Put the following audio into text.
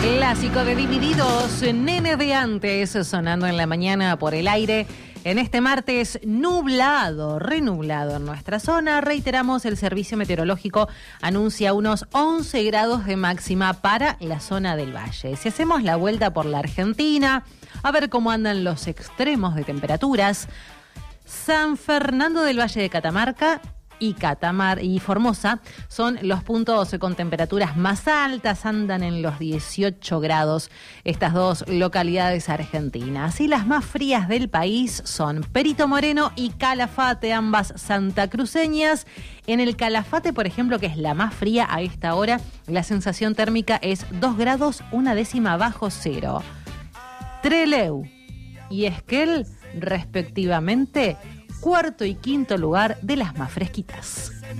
Clásico de Divididos, Nene de Antes, sonando en la mañana por el aire. En este martes nublado, renublado en nuestra zona, reiteramos, el servicio meteorológico anuncia unos 11 grados de máxima para la zona del valle. Si hacemos la vuelta por la Argentina, a ver cómo andan los extremos de temperaturas. San Fernando del Valle de Catamarca y Formosa son los puntos con temperaturas más altas, andan en los 18 grados estas dos localidades argentinas. Y las más frías del país son Perito Moreno y Calafate, ambas santacruceñas. En el Calafate, por ejemplo, que es la más fría a esta hora, la sensación térmica es 2 grados, 1/10 bajo cero. Trelew y Esquel, respectivamente, cuarto y quinto lugar de las más fresquitas.